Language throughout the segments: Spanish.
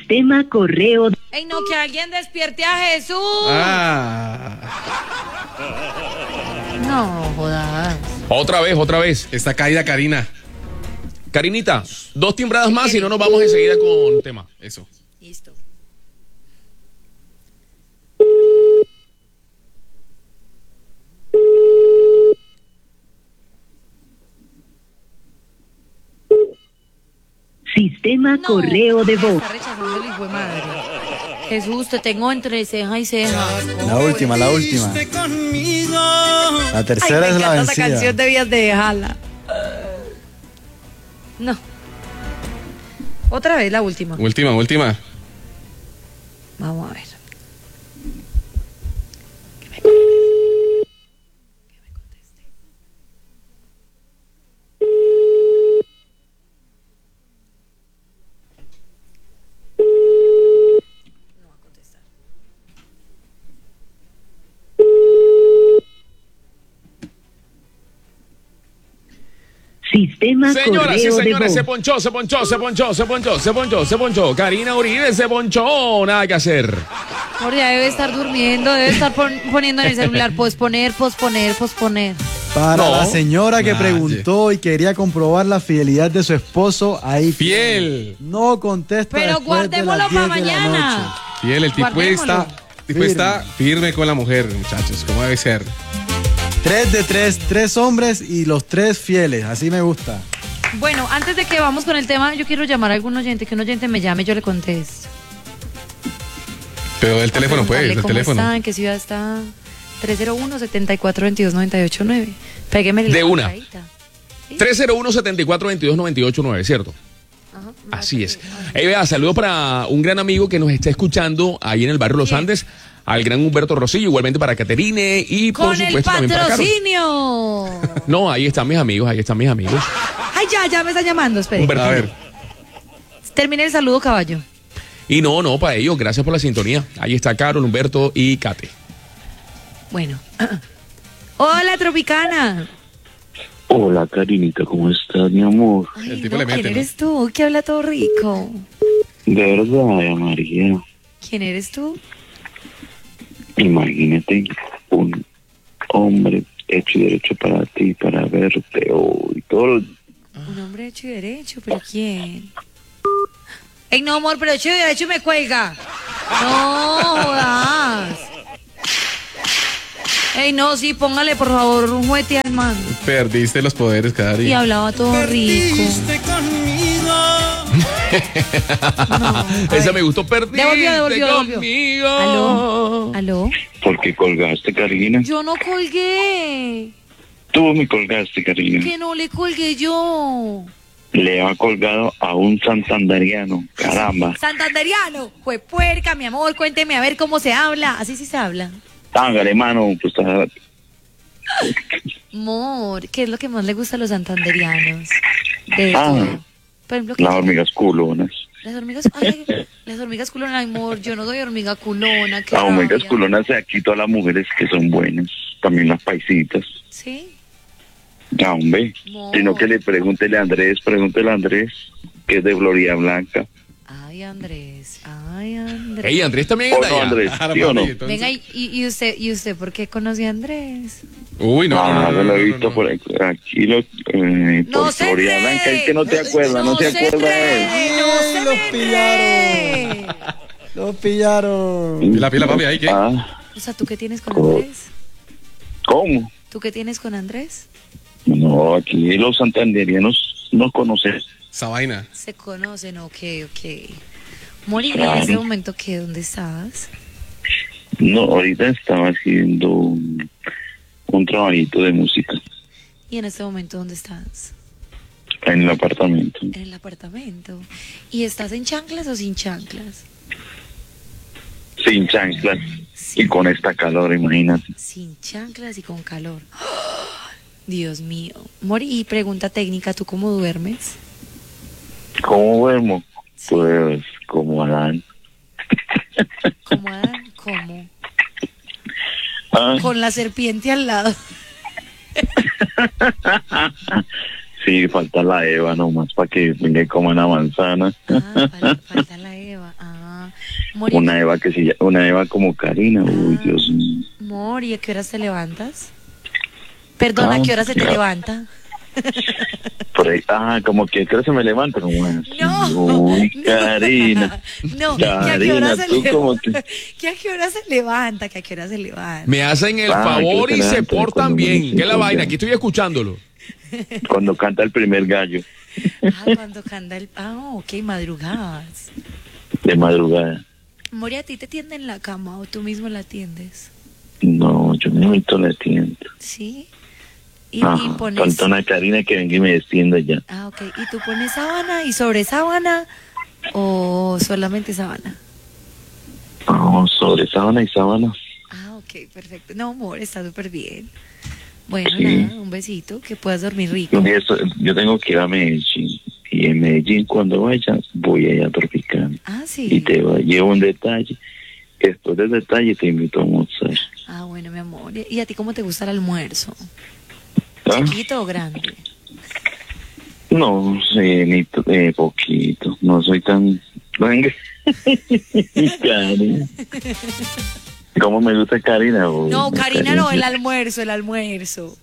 Sistema correo. ¡Ey, no, que alguien despierte a Jesús! No, jodas. Otra vez. Está caída Karina. Karinita, 2 timbradas más y no nos vamos enseguida con tema. Eso. Listo. Sistema correo de voz. Está rechazando el hijo de madre. Jesús, te tengo entre ceja y ceja. La última. La tercera es la Esa vencida. canción debías de dejarla. No. Otra vez la última. Última. Vamos a ver. Sistema Señoras y correo de señores, se ponchó. Karina Uribe se ponchó. Nada que hacer. Ahora ya debe estar durmiendo, debe estar poniendo en el celular posponer. Para No. la señora que preguntó y quería comprobar la fidelidad de su esposo, ahí Fiel. no contesta. Pero después de las guardémoslo 10 para de la mañana. noche. Fiel, el tipo Guardémoslo. está firme con la mujer, muchachos, como debe ser. 3 de 3, 3 hombres y los 3 fieles, así me gusta. Bueno, antes de que vamos con el tema, yo quiero llamar a algún oyente, que un oyente me llame, yo le contesto. Pero el teléfono, pues, Preguntarle el cómo teléfono. está, en qué ciudad está. 301-7422-989. Péguemele De la una. marcadita. ¿Sí? 301-7422-989, ¿cierto? Ajá. Así es. Vea, saludo para un gran amigo que nos está escuchando ahí en el barrio Los ¿Quién? Andes, al gran Humberto Rosillo, igualmente para Caterine y por ¡Con el supuesto también para Carlos. patrocinio! No, ahí están mis amigos. Ay, ya me está llamando, espere. Humberto. A ver, Termine el saludo, caballo. Y no, para ellos, gracias por la sintonía. Ahí está Carol, Humberto y Cate. Bueno. Hola, Tropicana. Hola, Karinita, ¿cómo estás, mi amor? Ay, El tipo no, le mete, ¿quién ¿no? eres tú? Que habla todo rico. De verdad, María, ¿Quién eres tú? imagínate un hombre hecho y derecho para ti, para verte hoy, todo. Un hombre hecho y derecho, ¿pero quién? Ey, no, amor, pero hecho y derecho me cuelga. No jodas. Ey, no, sí, póngale, por favor, un juguete al man. perdiste los poderes, Y Cari. hablaba todo rico. Esa me gustó, perdiste Devolvió. conmigo. ¿Aló? ¿Por qué colgaste, Karina? Yo no colgué. Tú me colgaste, Karina. Que no le colgué yo. Le ha colgado a un santanderiano, caramba. Santanderiano. Fue puerca, mi amor, cuénteme a ver cómo se habla. Así sí se habla. Tángale, mano, pues Amor, ¿qué es lo que más le gusta a los santanderianos? De Ah. todo. Por ejemplo, ¿qué? las hormigas culonas. Las hormigas, ay, las hormigas culonas, amor, yo no doy hormiga culona. qué Las hormigas rabia. culonas, aquí todas las mujeres que son buenas, también las paisitas. ¿Sí? Ah, hombre, No. sino que pregúntele a Andrés, que es de Florida Blanca. Ay, Andrés, ay, Andrés. Ey, Andrés también ¿O está no, allá. Andrés? Claro, ¿Sí o no? papi, entonces- Venga, y usted por qué conoce a Andrés? Uy, no. Yo lo he visto por aquí, No por se Florida enrede. Blanca, y que no te acuerdas, no te acuerdas de él. enrede, no se Los me pillaron. enrede. Los pillaron. Pila, papi, ¿ahí qué? O sea, ¿tú qué tienes con Andrés? ¿Cómo? ¿Tú qué tienes con Andrés? No, aquí los santanderianos no conocen. Esa vaina. Se conocen, ok. Mori, en Claro. este momento, ¿qué? ¿Dónde estás? No, ahorita estaba haciendo un trabajito de música Y en este momento, ¿dónde estás? en el apartamento. En el apartamento. ¿Y estás en chanclas o sin chanclas? Sin chanclas Sí. y con esta calor, imagínate. Sin chanclas y con calor. ¡Ah! Dios mío. Mori, y pregunta técnica, ¿tú cómo duermes? ¿Cómo duermo? Pues como Adán. ¿Cómo, Adán? ¿Cómo? Ah, Con la serpiente al lado. sí, falta la Eva nomás para que venga y coma una manzana. Ah, falta la Eva. Ah, Mori, Una Eva una Eva como Karina. Uy, Dios mío. amor, ¿y a qué horas te levantas? Perdón, ¿a qué hora se te ya. levanta? Por ahí, como que creo que se me levanta como así. No. Uy, Karina. No, ¿que a qué Karina, hora se tú como que... levanta? ¿Que a qué hora se levanta? ¿Que a qué hora se levanta? Me hacen el favor que y se se levanta portan cuando bien. amanece ¿Qué es la con vaina? ya. Aquí estoy escuchándolo. Cuando canta el primer gallo Cuando canta el... ok, madrugadas. de madrugada. Mori, ¿a ti te tienden la cama o tú mismo la tiendes? No, yo me meto la tienda. ¿Sí? Y pones... Falta una Karina que venga y me descienda ya. Ok. ¿Y tú pones sábana y sobre sábana o solamente sábana? No, sobre sábana y sábana. Ok, perfecto. No, amor, está súper bien. Bueno, Sí. nada, un besito, que puedas dormir rico. Un día yo tengo que ir a Medellín. Y en Medellín, cuando vaya, voy allá a Tropicana. Sí. Y llevo un detalle. Después del detalle te invito a almorzar. Bueno, mi amor. ¿Y a ti cómo te gusta el almuerzo? ¿Ah? ¿Chiquito o grande? No sé, ni poquito. No soy tan... Karina. ¿Cómo me gusta Karina? No, Karina no, el almuerzo, el almuerzo.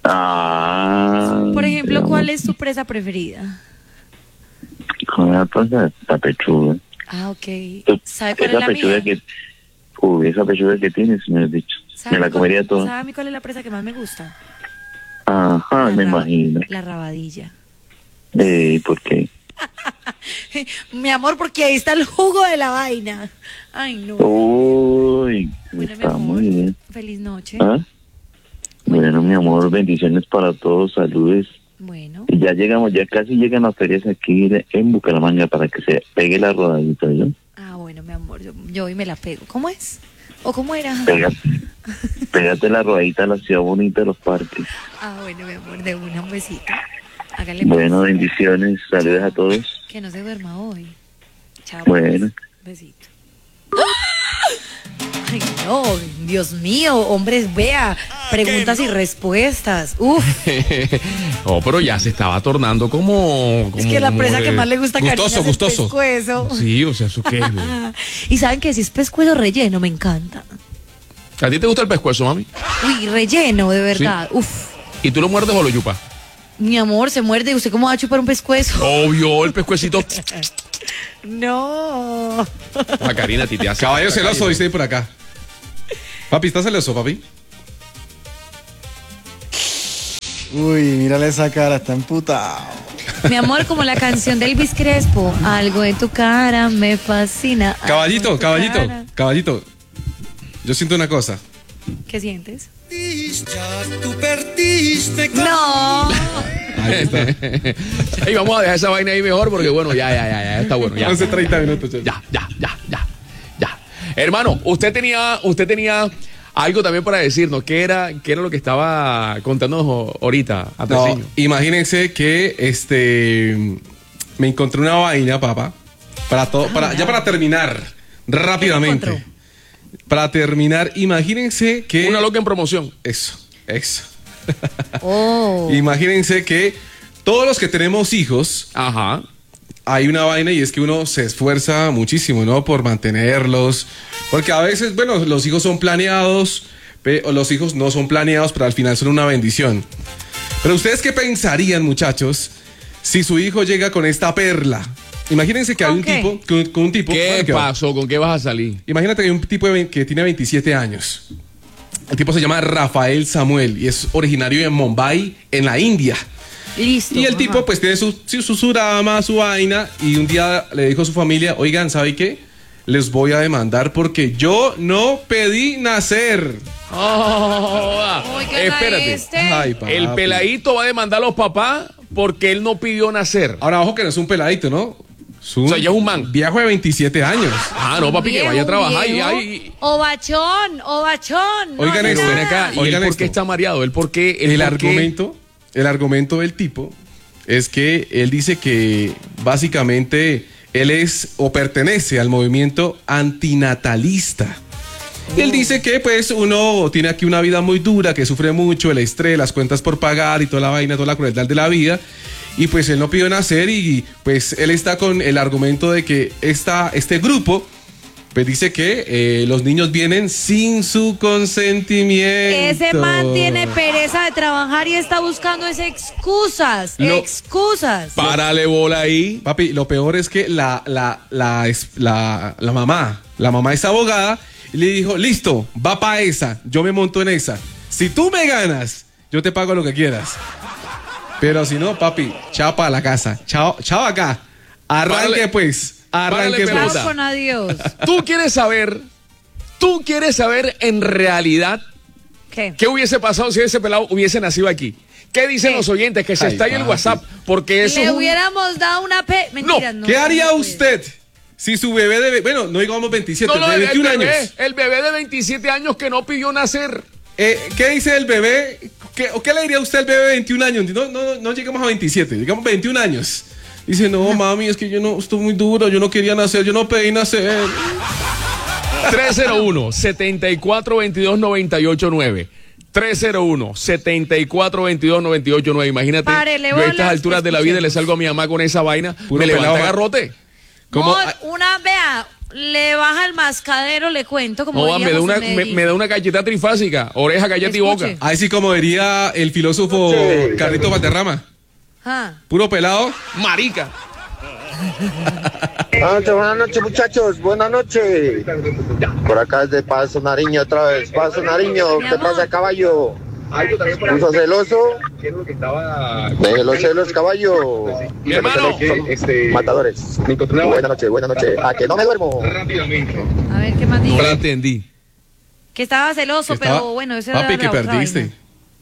Por ejemplo, ya, ¿cuál es tu presa preferida? ¿Cómo me va a pasar? La pechuga. Ok. ¿Sabe cuál es Esa la pechuga mía? que... esa pechuga que tienes, me has dicho. ¿Sabe Me la comería cuál- toda. ¿Sabe a mí cuál es la presa que más me gusta? Ajá, me imagino. La rabadilla. ¿Por qué? Mi amor, porque ahí está el jugo de la vaina. Ay, no. Uy, Bueno, mi está amor, muy bien. feliz noche. Bueno, mi amor, bendiciones para todos, saludes. Bueno, Y ya llegamos, ya casi llegan las ferias aquí en Bucaramanga para que se pegue la rodadita, ¿yo? bueno, mi amor, yo hoy me la pego. ¿Cómo es? ¿O cómo era? Pégate la rodadita a la ciudad bonita de los parques. Bueno, mi amor, de un besito. Hágale Bueno, pues. bendiciones, saludos a todos. Que no se duerma hoy. Chao. Bueno. Pues. Besito. Ay, no, Dios mío, hombres, vea, preguntas y respuestas. Uf, Pero ya se estaba tornando como es que la presa que más le gusta a Karina es el gustoso. pescuezo. Sí, o sea, ¿eso qué es? güey? Y saben que si es pescuezo relleno, me encanta. ¿A ti te gusta el pescuezo, mami? Uy, relleno, de verdad. Uf, ¿Y tú lo muerdes o lo chupas? mi amor, se muerde. ¿Usted cómo va a chupar un pescuezo? Obvio, el pescuecito. No. La Karina, a ti te hace. Caballo celoso, dice ahí por acá. Papi, ¿estás celoso, papi? Uy, mírale esa cara, está emputado. Mi amor, como la canción de Elvis Crespo, algo en tu cara me fascina. algo Caballito, en tu caballito, cara. caballito. Yo siento una cosa. ¿Qué sientes? Ya tú perdiste. No. Ahí está. Ey, vamos a dejar esa vaina ahí mejor porque, bueno, ya está bueno. Ya. 11:30 minutos. Ya. Hermano, usted tenía algo también para decirnos. ¿Qué era lo que estaba contándonos ahorita, No, Atreziño? imagínense que me encontré una vaina, papá. Para terminar rápidamente. encontró? Para terminar, imagínense que Una loca en promoción. Eso. Oh. Imagínense que todos los que tenemos hijos, Ajá. hay una vaina y es que uno se esfuerza muchísimo, ¿no? Por mantenerlos. Porque a veces, bueno, los hijos son planeados, o los hijos no son planeados, pero al final son una bendición. Pero ustedes qué pensarían, muchachos, si su hijo llega con esta perla. Imagínense que hay ¿Con un qué? tipo, con un tipo. ¿Qué ¿saben qué va? pasó? ¿Con qué vas a salir? Imagínate que hay un tipo que tiene 27 años. El tipo se llama Rafael Samuel y es originario de Mumbai, en la India. Listo. Y el ajá. tipo pues tiene su drama, su vaina, y un día le dijo a su familia, oigan, ¿sabe qué? Les voy a demandar porque yo no pedí nacer. Oigan a Espérate. este. Ay, papi. El peladito va a demandar a los papás porque él no pidió nacer. Ahora, ojo que no es un peladito, ¿no? O sea, ya es un man. Viejo de 27 años. No, papi, que Viejo, vaya a trabajar y viejo. ahí. Ovachón. Oigan Pero esto. ven acá, ¿y Oigan él por esto. qué está mareado? ¿Él por qué? El argumento del tipo es que él dice que básicamente él es o pertenece al movimiento antinatalista. Él dice que pues uno tiene aquí una vida muy dura, que sufre mucho, el estrés, las cuentas por pagar y toda la vaina, toda la crueldad de la vida. Y pues él no pidió nacer y pues él está con el argumento de que este grupo Pues dice que los niños vienen sin su consentimiento. Ese man tiene pereza de trabajar y está buscando excusas. Excusas. Párale bola ahí. Papi, lo peor es que la mamá es abogada y le dijo, listo, va pa' esa, yo me monto en esa. Si tú me ganas, yo te pago lo que quieras. Pero si no, papi, chao para la casa. Chao acá. Arranque Párale. pues. Arranque Párale, pues. Chao con adiós. Tú quieres saber en realidad ¿Qué? qué hubiese pasado si ese pelado hubiese nacido aquí. ¿Qué dicen ¿Qué? los oyentes? Que se Ay, está ahí el papi. WhatsApp, porque eso Le es un- hubiéramos dado una Mentira, no. ¿Qué haría no puede. usted si su bebé de... Bueno, no digamos 27, No, de 21 años. El bebé de 27 años que no pidió nacer. ¿Qué dice el bebé? ¿Qué le diría usted al bebé de 21 años? No llegamos a 27, digamos 21 años. Dice, no, mami, es que yo no, estoy muy duro, yo no quería nacer, yo no pedí nacer. 301-7422-989. 301-7422-989. Imagínate, Párele yo a estas bolas, alturas de la vida le salgo a mi mamá con esa vaina, Puro me levanta pelado. garrote. ¿Cómo? Vea, le baja el mascadero, le cuento, como No, me da diríamos una, en me, Medellín. me da una cacheta trifásica, oreja, galleta y boca. Escuche. Ahí sí, como diría el filósofo Carlito Valderrama. Ah. Puro pelado. Marica. Buenas noches, muchachos. Buenas noches. Por acá es de Paso Nariño otra vez. Paso Nariño, Mi ¿qué amor. pasa, caballo? ¿Puso celoso? Deje los celos, caballo. Mi hermano. Matadores. Buenas noches. A que no me duermo. A ver, ¿qué más dijo? No la entendí. Que estaba celoso, Estaba- pero bueno, ese Papi, era que la otra perdiste. vaina.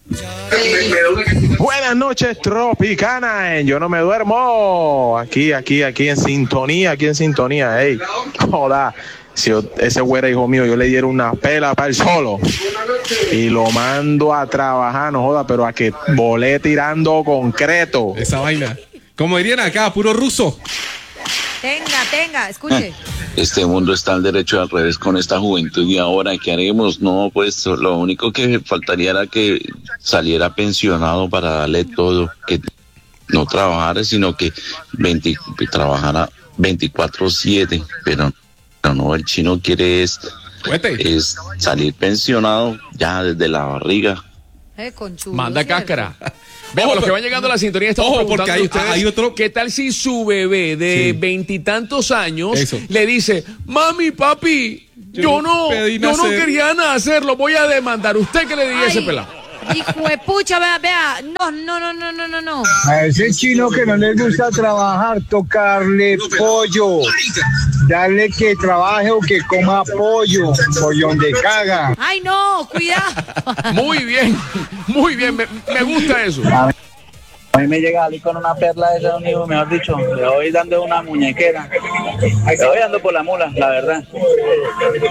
Buenas noches, Tropicana. Yo no me duermo. Aquí en sintonía, Ey, joda. Si ese güey era hijo mío, yo le diera una pela para él solo y lo mando a trabajar, no joda, pero a que volé tirando concreto. Esa vaina. Como dirían acá, puro ruso. Tenga, escuche. Este mundo está al derecho y al revés con esta juventud y ahora, ¿qué haremos? No, pues lo único que faltaría era que saliera pensionado para darle todo, que no trabajara, sino que trabajara 24/7, pero no, el chino quiere es salir pensionado ya desde la barriga. Conchudo, Manda ¿cierto? cáscara. Veamos, los que van llegando a la sintonía estamos Ojo, porque preguntando a ustedes, hay otro- ¿qué tal si su bebé de Sí. 20 años Eso. le dice, mami, papi, yo no pedí no nacer"? quería nacer, lo voy a demandar? ¿Usted qué le diría a ese Ay, pelado? hijo de pucha, vea. No. A ese chino que no le gusta trabajar, tocarle pollo. Darle que trabaje o que coma pollo, pollón de caga. Ay, no, cuidado. Muy bien, me gusta eso. A mí me llega Ali con una perla de ese amigo, mejor dicho, le voy dando una muñequera. Le voy dando por la mula, la verdad.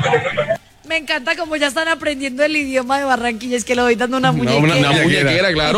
Me encanta como ya están aprendiendo el idioma de Barranquilla, es que le voy dando una muñequera. Una muñequera, claro.